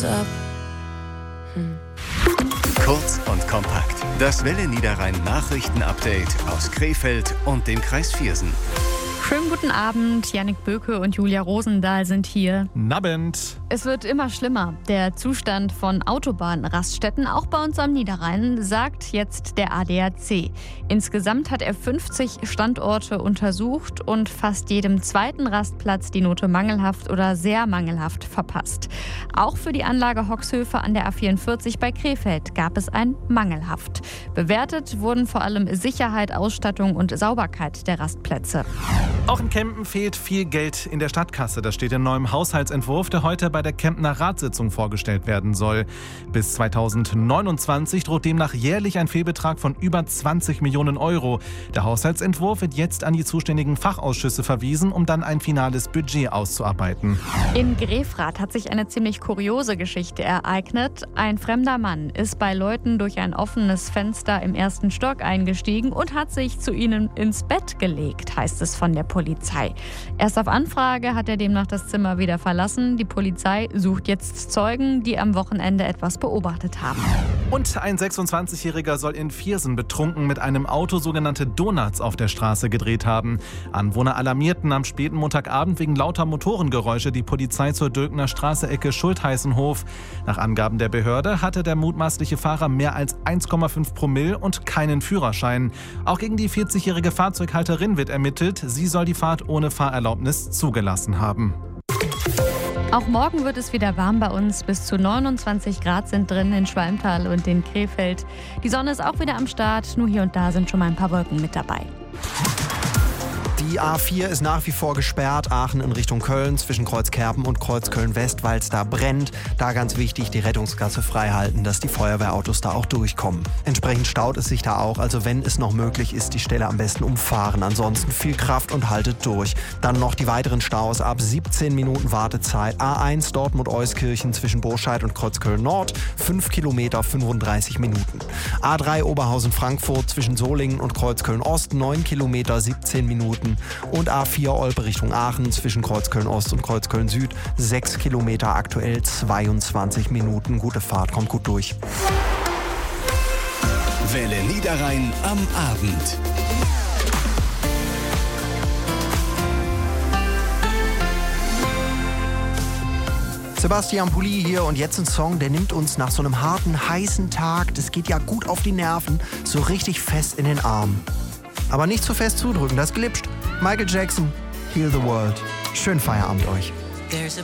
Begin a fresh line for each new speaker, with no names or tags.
up.
Kurz und kompakt. Das Welle Niederrhein Nachrichten-Update aus Krefeld und dem Kreis Viersen.
Schönen guten Abend, Jannik Böke und Julia Rosendahl sind hier.
Nabend.
Es wird immer schlimmer. Der Zustand von Autobahnraststätten, auch bei uns am Niederrhein, sagt jetzt der ADAC. Insgesamt hat er 50 Standorte untersucht und fast jedem zweiten Rastplatz die Note mangelhaft oder sehr mangelhaft verpasst. Auch für die Anlage Hoxhöfe an der A44 bei Krefeld gab es ein mangelhaft. Bewertet wurden vor allem Sicherheit, Ausstattung und Sauberkeit der Rastplätze.
Auch in Kempen fehlt viel Geld in der Stadtkasse. Das steht im neuen Haushaltsentwurf, der heute bei der Kempener Ratssitzung vorgestellt werden soll. Bis 2029 droht demnach jährlich ein Fehlbetrag von über 20 Millionen Euro. Der Haushaltsentwurf wird jetzt an die zuständigen Fachausschüsse verwiesen, um dann ein finales Budget auszuarbeiten.
In Grefrath hat sich eine ziemlich kuriose Geschichte ereignet. Ein fremder Mann ist bei Leuten durch ein offenes Fenster im ersten Stock eingestiegen und hat sich zu ihnen ins Bett gelegt, heißt es von der Polizei. Erst auf Anfrage hat er demnach das Zimmer wieder verlassen. Die Polizei sucht jetzt Zeugen, die am Wochenende etwas beobachtet haben.
Und ein 26-Jähriger soll in Viersen betrunken mit einem Auto sogenannte Donuts auf der Straße gedreht haben. Anwohner alarmierten am späten Montagabend wegen lauter Motorengeräusche die Polizei zur Dülkner Straße Ecke Schultheißenhof. Nach Angaben der Behörde hatte der mutmaßliche Fahrer mehr als 1,5 Promille und keinen Führerschein. Auch gegen die 40-jährige Fahrzeughalterin wird ermittelt. Sie soll die Fahrt ohne Fahrerlaubnis zugelassen haben.
Auch morgen wird es wieder warm bei uns. Bis zu 29 Grad sind drin in Schwalmtal und in Krefeld. Die Sonne ist auch wieder am Start. Nur hier und da sind schon mal ein paar Wolken mit dabei.
Die A4 ist nach wie vor gesperrt, Aachen in Richtung Köln, zwischen Kreuzkerpen und Kreuzköln-West, weil es da brennt. Da ganz wichtig, die Rettungsgasse frei halten, dass die Feuerwehrautos da auch durchkommen. Entsprechend staut es sich da auch, also wenn es noch möglich ist, die Stelle am besten umfahren. Ansonsten viel Kraft und haltet durch. Dann noch die weiteren Staus ab 17 Minuten Wartezeit. A1 Dortmund-Euskirchen zwischen Burscheid und Kreuzköln-Nord, 5 Kilometer 35 Minuten. A3 Oberhausen-Frankfurt zwischen Solingen und Kreuzköln-Ost, 9 Kilometer 17 Minuten. Und A4 Olpe Richtung Aachen zwischen Kreuzköln-Ost und Kreuzköln-Süd, 6 Kilometer aktuell 22 Minuten. Gute Fahrt, kommt gut durch.
Welle Niederrhein am Abend.
Sebastian Pulli hier und jetzt ein Song, der nimmt uns nach so einem harten, heißen Tag, das geht ja gut auf die Nerven, so richtig fest in den Arm. Aber nicht zu fest zudrücken, das glitscht. Michael Jackson, Heal the World. Schönen Feierabend euch.
There's a